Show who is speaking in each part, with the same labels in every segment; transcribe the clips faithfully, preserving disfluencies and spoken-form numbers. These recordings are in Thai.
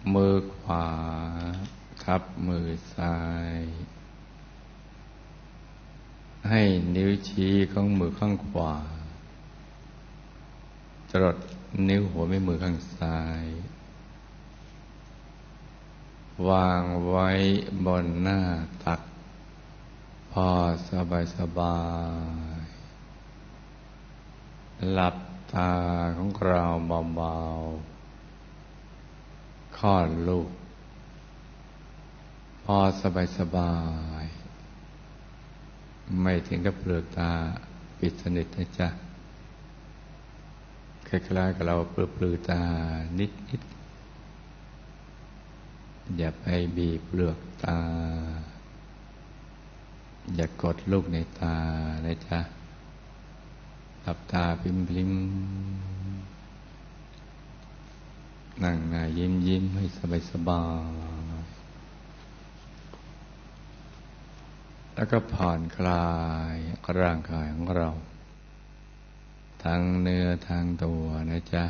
Speaker 1: มือขวาทับมือซ้าย ให้นิ้วชี้ของมือข้างขวาจรดนิ้วหัวแม่มือข้างซ้ายวางไว้บนหน้าตักพอสบายสบายหลับตาของเราเบาๆคลอดลูกพอสบายสบายไม่ถึงกับเปลือกตาปิดสนิทนะจ๊ะคล้ายๆกับเราเปลือกปลือตานิดๆอย่าไปบีบเปลือกตาอย่ากดลูกในตานะจ๊ะหลับตาพริมๆนั่งหน้ายิ้มๆให้สบายๆแล้วก็ผ่อนคลายร่างกายของเราทั้งเนื้อทั้งตัวนะจ๊ะ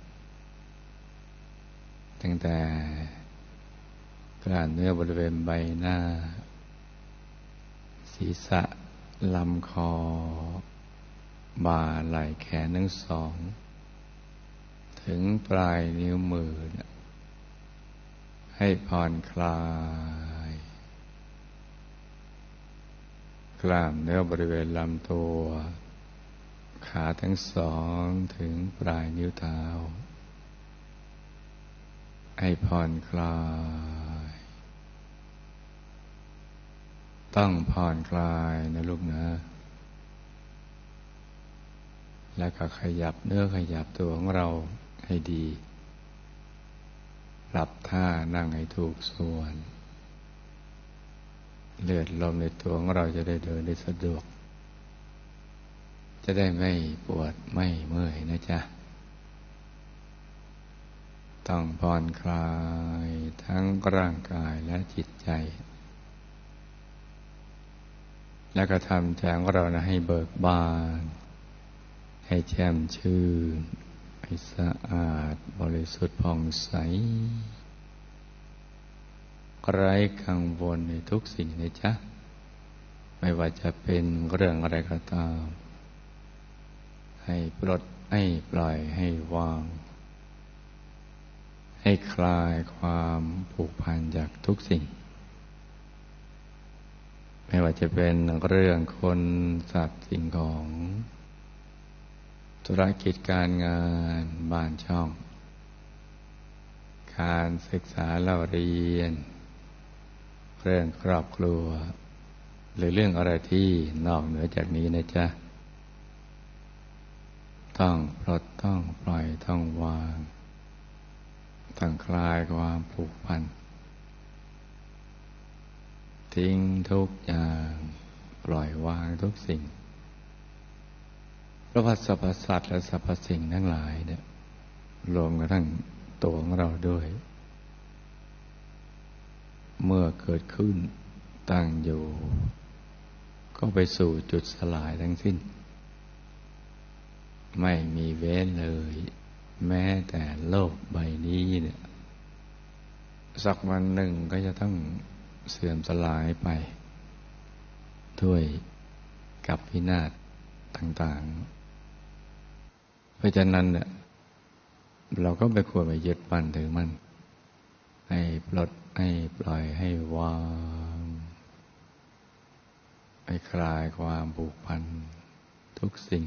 Speaker 1: ตั้งแต่กล้ามเนื้อบริเวณใบหน้าศีรษะลำคอบ่าไหล่แขนทั้งสองถึงปลายนิ้วมือนะให้ผ่อนคลายกล้ามเนื้อบริเวณลำตัวขาทั้งสองถึงปลายนิ้วเท้าให้ผ่อนคลายต้องผ่อนคลายนะลูกนะแล้วก็ขยับเนื้อขยับตัวของเราให้ดีปรับท่านั่งให้ถูกส่วนเลือดลมในตัวของเราจะได้เดินได้สะดวกจะได้ไม่ปวดไม่เมื่อยนะจ๊ะต้องผ่อนคลายทั้งร่างกายและจิตใจแล้วก็ทำใจของเรานะให้เบิกบานให้แช่มชื่นให้สะอาดบริสุทธิ์ผ่องใสไร้กังวลในทุกสิ่งนะจ๊ะไม่ว่าจะเป็นเรื่องอะไรก็ตามให้ปลดให้ปล่อยให้วางให้คลายความผูกพันจากทุกสิ่งไม่ว่าจะเป็นเรื่องคนสัตว์สิ่งของธุรกิจการงานบ้านช่องการศึกษาเล่าเรียนเรื่องครอบครัวหรือเรื่องอะไรที่นอกเหนือจากนี้นะจ๊ะต้องปลดต้องปล่อยต้องวางต้องคลายความผูกพันทิ้งทุกอย่างปล่อยวางทุกสิ่งเพราะว่าสรรพสัตว์และสรรพสิ่งทั้งหลายเนี่ยรวมกระทั่งตัวของเราด้วยเมื่อเกิดขึ้นตั้งอยู่ก็ไปสู่จุดสลายทั้งสิ้นไม่มีเว้นเลยแม้แต่โลกใบนี้เนี่ยสักวันหนึ่งก็จะต้องเสื่อมสลายไปด้วยกับพินาศต่างๆเพราะฉะนั้นเนี่ยเราก็ไม่ควรไปยึดมั่นถือมั่นให้ปลดให้ปล่อยให้วางให้คลายความผูกพันทุกสิ่ง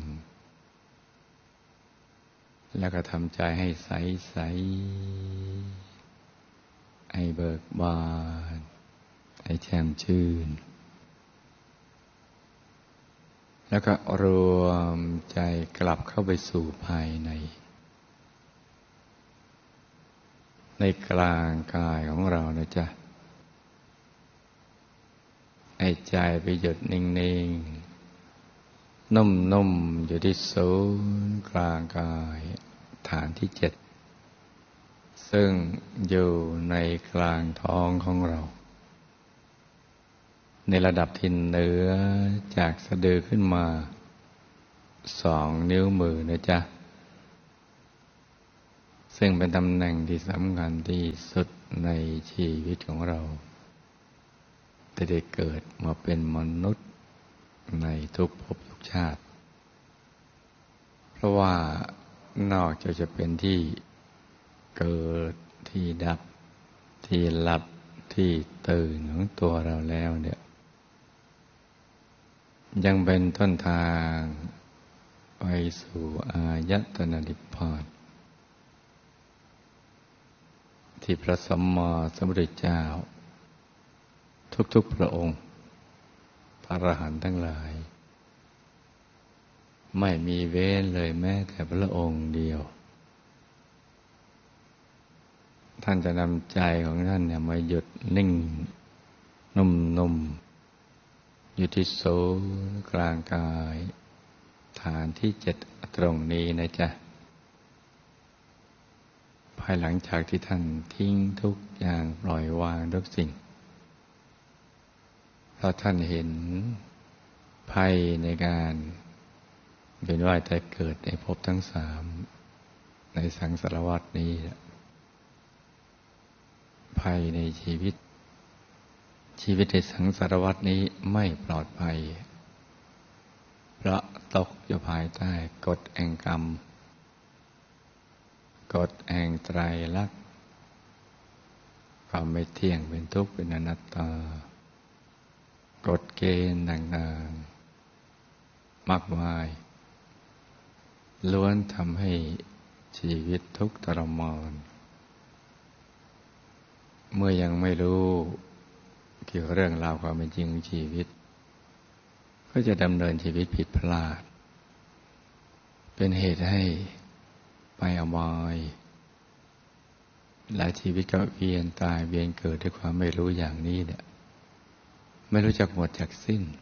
Speaker 1: แล้วก็ทำใจให้ใสใสให้เบิกบานให้แช่มชื่นแล้วก็รวมใจกลับเข้าไปสู่ภายในในกลางกายของเรานะจ๊ะให้ใจไปหยุดนิ่งๆนุ่มๆอยู่ที่ศูนย์กลางกายฐานที่เจ็ดซึ่งอยู่ในกลางท้องของเราในระดับที่เหนือจากสะดือขึ้นมาสองนิ้วมือนะจ๊ะ ซึ่งซึ่งเป็นตำแหน่งที่สำคัญที่สุดในชีวิตของเราที่ได้เกิดมาเป็นมนุษย์ในทุกภพทุกชาติเพราะว่านอกจากจะเป็นที่เกิดที่ดับที่หลับที่ตื่นของตัวเราแล้วเนี่ยยังเป็นต้นทางไปสู่อายตนะนิพพานที่พระสัมมาสัมพุทธเจ้าทุกๆพระองค์พระอรหันต์ทั้งหลายไม่มีเว้นเลยแม้แต่พระองค์เดียวท่านจะนำใจของท่านเนี่ยมาหยุดนิ่งนุ่มๆอยู่ที่ศูนย์กลางกายฐานที่เจ็ดตรงนี้นะจ๊ะภายหลังจากที่ท่านทิ้งทุกอย่างปล่อยวางทุกสิ่งเพราะท่านเห็นภัยในการเวียนว่ายตายเกิดในภพทั้งสามในสังสารวัฏนี้ภัยในชีวิตชีวิตในสังสารวัฏนี้ไม่ปลอดภัยเพราะตกอยู่ภายใต้กฎแห่งกรรมกฎแห่งไตรลักษณ์ความไม่เที่ยงเป็นทุกข์เป็นอนัตตากฎเกณฑ์ต่างๆมากมายล้วนทำให้ชีวิตทุกข์ทรมานเมื่อยังไม่รู้เกี่ยวกับเรื่องราวความเป็นจริงของชีวิตก็จะดำเนินชีวิตผิดพลาดเป็นเหตุให้ไปอบายหลายชีวิตก็เวียนตายเวียนเกิดด้วยความไม่รู้อย่างนี้เนี่ยไม่รู้จักหมดจักสิ้น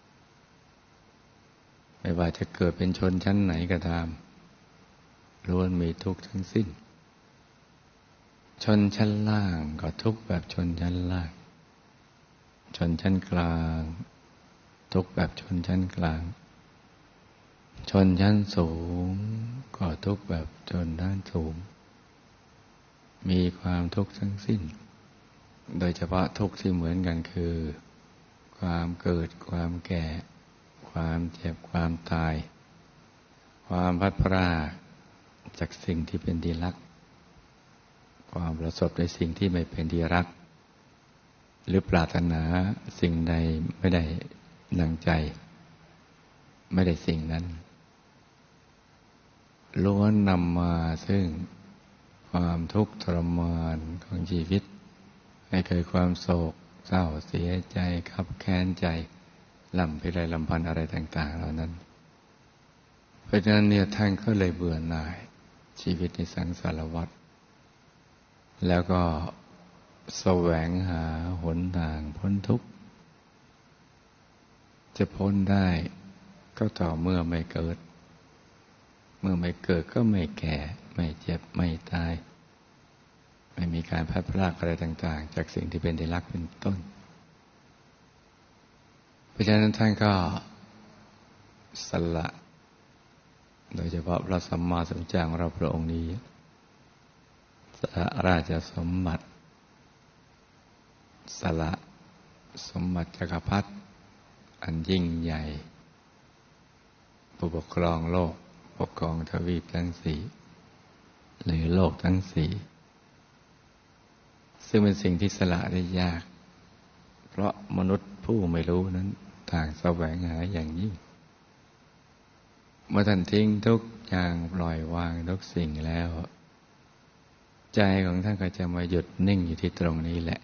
Speaker 1: ไม่ว่าจะเกิดเป็นชนชั้นไหนก็ตามล้วนมีทุกข์ทั้งสิ้นชนชั้นล่างก็ทุกข์แบบชนชั้นล่างชนชั้นกลางทุกข์แบบชนชั้นกลางชนชั้นสูงก็ทุกข์แบบชนด้านสูงมีความทุกข์ทั้งสิ้นโดยเฉพาะทุกข์ที่เหมือนกันคือความเกิดความแก่ความเจ็บความตายความพลัดพรากจากสิ่งที่เป็นที่รักความประสบในสิ่งที่ไม่เป็นที่รักหรือปรารถนาสิ่งใดไม่ได้ดังใจไม่ได้สิ่งนั้นล้วนนำมาซึ่งความทุกข์ทรมานของชีวิตให้เกิดความโศกเศร้าเสียใจคับแค้นใจลำพิไรลำพันอะไรต่างๆเหล่านั้นเพราะฉะนั้นเนี่ยท่านก็เลยเบื่อหน่ายชีวิตในสังสารวัฏแล้วก็แสวงหาหนทางพ้นทุกข์จะพ้นได้ก็ต่อเมื่อไม่เกิดเมื่อไม่เกิดก็ไม่แก่ไม่เจ็บไม่ตายไม่มีการพลัดพรากอะไรต่างๆจากสิ่งที่เป็นที่รักเป็นต้นเพราะฉะนั้นท่านก็สละโดยเฉพาะพระสัมมาสัมพุทธเจ้าของเราพระองค์นี้สละราชสมบัติสละสมบัติจักรพรรดิอันยิ่งใหญ่ผู้ปกครองโลกปกครองทวีปทั้งสี่หรือโลกทั้งสี่ซึ่งเป็นสิ่งที่สละได้ยากเพราะมนุษย์ผู้ไม่รู้นั้นต่างแสวงหาอย่างยิ่งเมื่อท่านทิ้งทุกอย่างปล่อยวางทุกสิ่งแล้วใจของท่านก็จะมาหยุดนิ่งอยู่ที่ตรงนี้แหละ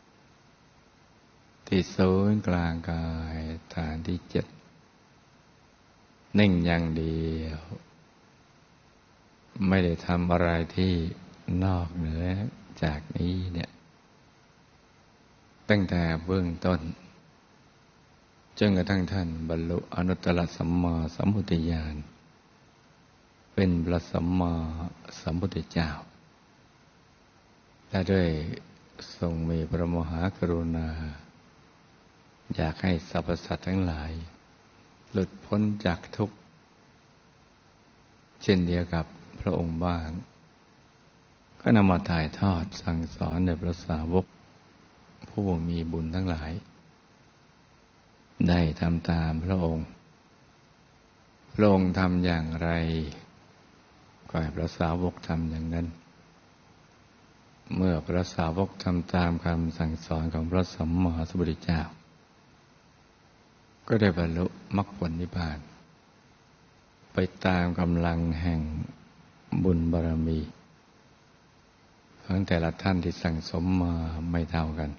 Speaker 1: ที่ศูนย์กลางกายฐานที่เจ็ดนิ่งอย่างเดียวไม่ได้ทำอะไรที่นอกเหนือจากนี้เนี่ยตั้งแต่เบื้องต้นจนกระทั่งท่านบรรลุอนุตตรสัมมาสัมพุทธญาณเป็นพระสัมมาสัมพุทธเจ้าและด้วยทรงมีพระมหากรุณาอยากให้สรรพสัตว์ทั้งหลายหลุดพ้นจากทุกข์เช่นเดียวกับพระองค์บ้างก็นำมาถ่ายทอดสั่งสอนในพระสาวกผู้มีบุญทั้งหลายได้ทำตามพระองค์พระองค์ทำอย่างไรก็ให้พระสาวกทำอย่างนั้นเมื่อพระสาวกทำตามคำสั่งสอนของพระสัมมาสัมพุทธเจ้าก็ได้บรรลุมรรคผลนิพพานไปตามกำลังแห่งบุญบารมีของแต่ละท่านที่สั่งสมมาไม่เท่ากัน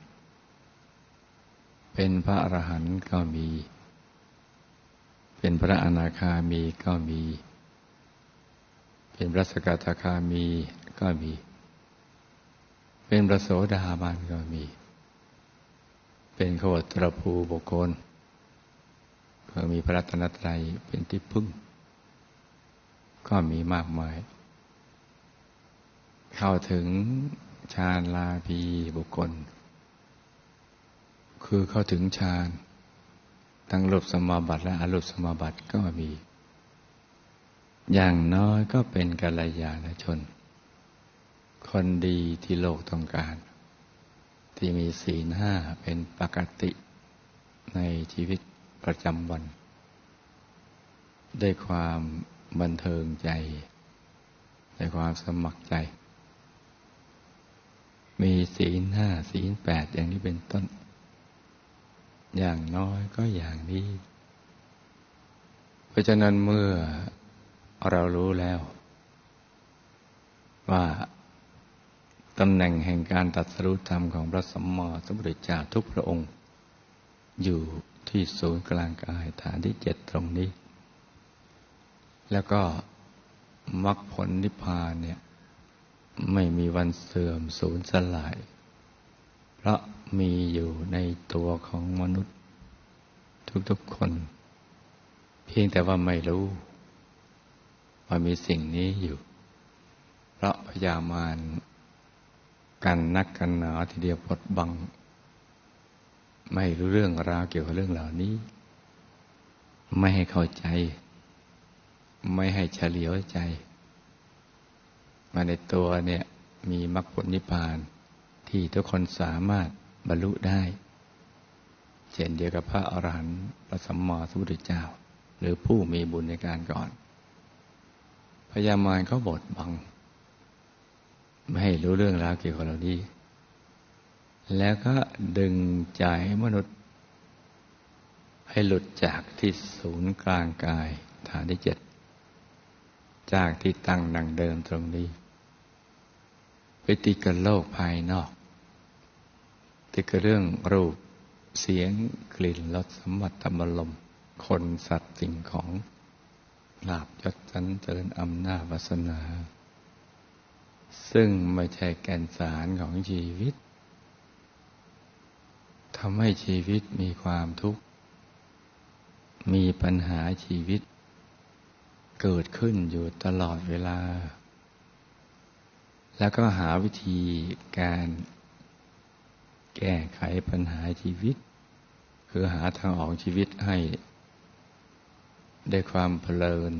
Speaker 1: เป็นพระอรหันต์ก็มีเป็นพระอนาคามีก็มีเป็นพระสกทาคามีก็มีเป็นพระโสดาบันก็มีเป็นขวัตรภูบุคคลก็มีพระรัตนตรัยเป็นที่พึ่งก็มีมากมายเข้าถึงฌานลาภีบุคคลคือเข้าถึงฌานทั้งรูปสมาบัติและอรูปสมาบัติก็มีอย่างน้อยก็เป็นกัลยาณชนคนดีที่โลกต้องการที่มีศีลห้าเป็นปกติในชีวิตประจำวันด้วยความบันเทิงใจด้วยความสมัครใจมีศีลห้าศีลแปดอย่างนี้เป็นต้นอย่างน้อยก็อย่างนี้เพราะฉะนั้นเมื่อเรารู้แล้วว่าตำแหน่งแห่งการตรัสรู้ธรรมของพระสัมมาสัมพุทธเจ้าทุกพระองค์อยู่ที่ศูนย์กลางกายฐานที่เจ็ดตรงนี้แล้วก็มรรคผลนิพพานเนี่ยไม่มีวันเสื่อมสูญสลายเพราะมีอยู่ในตัวของมนุษย์ทุกๆคนเพียงแต่ว่าไม่รู้ว่ามีสิ่งนี้อยู่เพราะพยามารกันนักกันหนาทีเดียวปดบังไม่รู้เรื่องราวเกี่ยวกับเรื่องเหล่านี้ไม่ให้เข้าใจไม่ให้เฉลียวใจมาในตัวเนี่ยมีมรรคผลนิพพานที่ทุกคนสามารถบรรลุได้เช่นเดียวกับพระอรหันต์พระสัมมาสัมพุทธเจ้าหรือผู้มีบุญในการก่อนพยามารเขาบดบังไม่ให้รู้เรื่องราวเกี่ยวกับเรานี้แล้วก็ดึงใจมนุษย์ให้หลุดจากที่ศูนย์กลางกายฐานที่เจ็ดจากที่ตั้งดังเดิมตรงนี้ไปติดกับโลกภายนอกติดกับเรื่องรูปเสียงกลิ่นรสสัมผัสธรรมลมคนสัตว์สิ่งของลาภยศสรรเสริญอำนาจวาสนาซึ่งไม่ใช่แก่นสารของชีวิตทำให้ชีวิตมีความทุกข์มีปัญหาชีวิตเกิดขึ้นอยู่ตลอดเวลาแล้วก็หาวิธีการแก้ไขปัญหาชีวิตคือหาทางออกชีวิตให้ได้ความเพลิน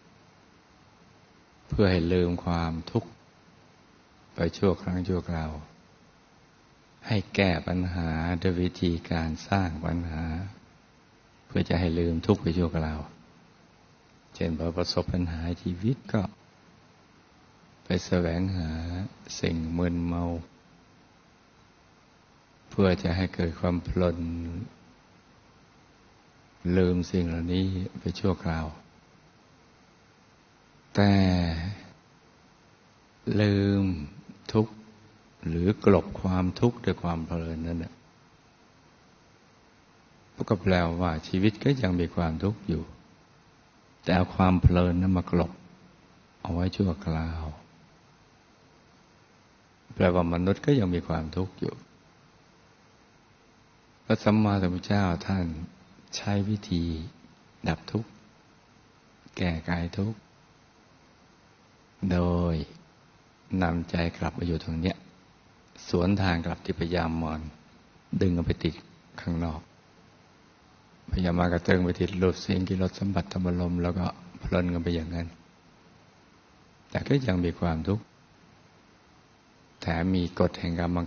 Speaker 1: เพื่อให้ลืมความทุกข์ไปชั่วครั้งชั่วคราวให้แก้ปัญหาด้วยวิธีการสร้างปัญหาเพื่อจะให้ลืมทุกข์ไปชั่วคราวเช่นพอประสบปัญหาชีวิตก็ไปแสวงหาสิ่งมึนเมาเพื่อจะให้เกิดความเพลินลืมสิ่งเหล่านี้ไปชั่วคราวแต่ลืมทุกข์หรือกลบความทุกข์ด้วยความเพลินนั่นแหละก็แปลว่าชีวิตก็ยังมีความทุกข์อยู่แต่เอาความเพลินนั้นมากลบเอาไว้ชั่วคราวแปลว่ามนุษย์ก็ยังมีความทุกข์อยู่พระสัมมาสัมพุทธเจ้าท่านใช้วิธีดับทุกข์แก้ไขทุกข์โดยนำใจกลับมาอยู่ตรงเนี้ยสวนทางกลับที่พยามารดึงเอาไปติดข้างนอกพยามารกระเติงไปติดรูปเสียงกลิ่นรสสัมผัสธรรมลมแล้วก็เพลินกันไปอย่างนั้นแต่ก็ยังมีความทุกข์แถมมีกฎแห่งกรรม